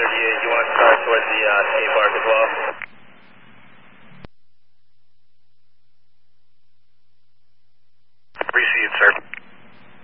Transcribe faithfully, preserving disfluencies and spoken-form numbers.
thirty-eight, you want to start towards the uh, skate park as well?